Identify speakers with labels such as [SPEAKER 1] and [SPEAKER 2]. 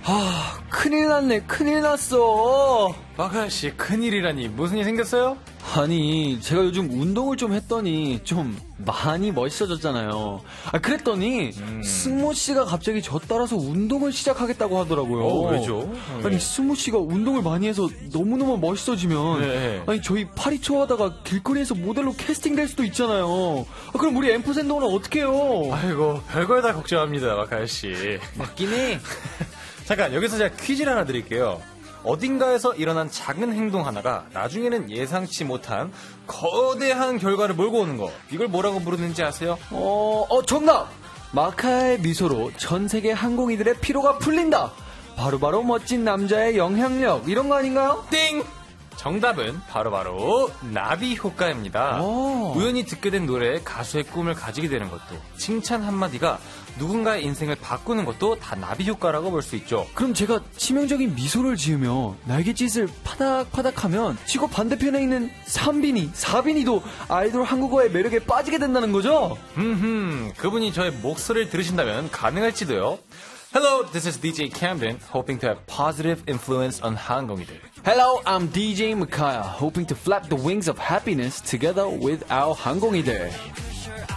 [SPEAKER 1] 아, 큰일 났네, 큰일 났어.
[SPEAKER 2] 마카야씨, 큰일이라니. 무슨 일 생겼어요?
[SPEAKER 1] 아니, 제가 요즘 운동을 좀 했더니 좀 많이 멋있어졌잖아요. 아, 그랬더니 승모 씨가 갑자기 저 따라서 운동을 시작하겠다고 하더라고요.
[SPEAKER 2] 왜죠?
[SPEAKER 1] 아니, 승모 씨가 운동을 많이 해서 너무너무 멋있어지면
[SPEAKER 2] 네.
[SPEAKER 1] 아니, 저희 파리 투어하다가 길거리에서 모델로 캐스팅될 수도 있잖아요. 아, 그럼 우리 앰프샌더는 어떻게 해요?
[SPEAKER 2] 아이고, 별걸 다 걱정합니다, 마카야씨.
[SPEAKER 1] 맞긴 해.
[SPEAKER 2] 잠깐, 여기서 제가 퀴즈를 하나 드릴게요. 어딘가에서 일어난 작은 행동 하나가 나중에는 예상치 못한 거대한 결과를 몰고 오는 거. 이걸 뭐라고 부르는지 아세요?
[SPEAKER 1] 정답! 마카의 미소로 전 세계 항공이들의 피로가 풀린다. 바로바로 멋진 남자의 영향력. 이런 거 아닌가요?
[SPEAKER 2] 띵! 정답은 바로 나비 효과입니다. 우연히 듣게 된 노래에 가수의 꿈을 가지게 되는 것도, 칭찬 한마디가 누군가의 인생을 바꾸는 것도 다 나비 효과라고 볼 수 있죠.
[SPEAKER 1] 그럼 제가 치명적인 미소를 지으며 날갯짓을 파닥파닥하면 지구 반대편에 있는 3비니, 4비니도 아이돌 한국어의 매력에 빠지게 된다는 거죠?
[SPEAKER 2] 그분이 저의 목소리를 들으신다면 가능할지도요. Hello, this is DJ Camden, hoping to have positive influence on 한국인들.
[SPEAKER 1] Hello, I'm DJ Makaya, hoping to flap the wings of happiness together with our 항공이들.